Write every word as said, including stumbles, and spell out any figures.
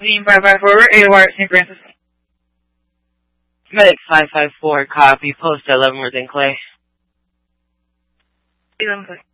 Team five five four, A O R, Saint Francis. Medic five five four, copy, post eleven within Clay. eleven Clay.